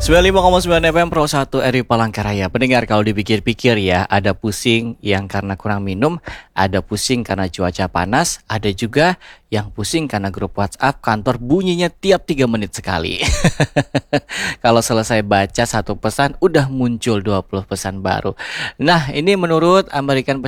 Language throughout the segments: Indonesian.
95,9 FM Pro 1 RI Palangkaraya. Pendengar, kalau dipikir-pikir ya, ada pusing yang karena kurang minum, ada pusing karena cuaca panas, ada juga yang pusing karena grup WhatsApp kantor bunyinya tiap 3 menit sekali. Kalau selesai baca satu pesan, udah muncul 20 pesan baru. Nah, ini menurut American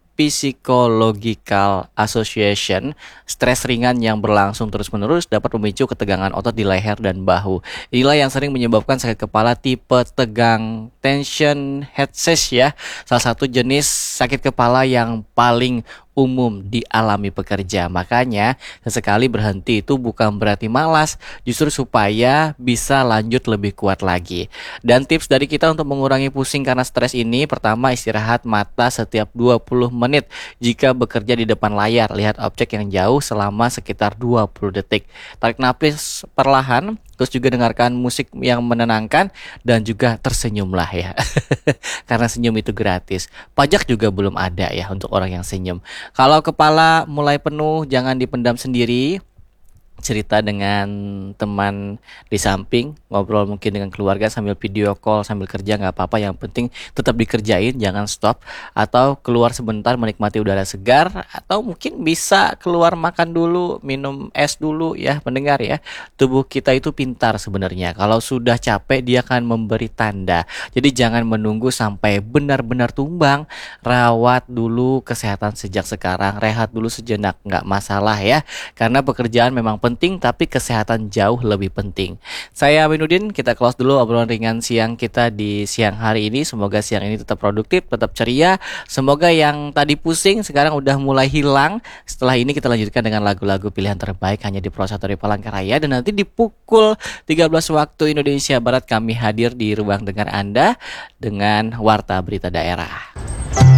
Psychological Association, stres ringan yang berlangsung terus-menerus dapat memicu ketegangan otot di leher dan bahu. Inilah yang sering menyebabkan sakit kepala tipe tegang, tension headache ya. Salah satu jenis sakit kepala yang paling umum dialami pekerja. Makanya sesekali berhenti itu bukan berarti malas, justru supaya bisa lanjut lebih kuat lagi. Dan tips dari kita untuk mengurangi pusing karena stres ini, pertama, istirahat mata setiap 20 menit. Jika bekerja di depan layar, lihat objek yang jauh selama sekitar 20 detik. Tarik nafas perlahan, terus juga dengarkan musik yang menenangkan, dan juga tersenyumlah ya. Karena senyum itu gratis. Pajak juga belum ada ya untuk orang yang senyum. Kalau kepala mulai penuh, jangan dipendam sendiri. Cerita dengan teman di samping, ngobrol mungkin dengan keluarga sambil video call, sambil kerja, nggak apa-apa. Yang penting tetap dikerjain, jangan stop. Atau keluar sebentar menikmati udara segar, atau mungkin bisa keluar makan dulu, minum es dulu ya pendengar ya. Tubuh kita itu pintar sebenarnya. Kalau sudah capek, dia akan memberi tanda. Jadi jangan menunggu sampai benar-benar tumbang. Rawat dulu kesehatan sejak sekarang, rehat dulu sejenak, nggak masalah ya. Karena pekerjaan memang penting, tapi kesehatan jauh lebih penting. Saya Aminuddin, kita close dulu obrolan ringan siang kita di siang hari ini. Semoga siang ini tetap produktif, tetap ceria. Semoga yang tadi pusing sekarang udah mulai hilang. Setelah ini kita lanjutkan dengan lagu-lagu pilihan terbaik hanya di Pro 1 Palangkaraya. Dan nanti di pukul 13 waktu Indonesia Barat kami hadir di ruang dengar Anda dengan Warta Berita Daerah.